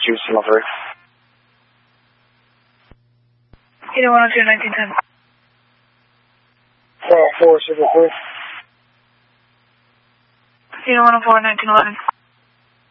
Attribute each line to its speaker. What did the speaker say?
Speaker 1: Juice delivery.
Speaker 2: 102, 1910.
Speaker 1: 404, Super 3.
Speaker 2: 104, 1911.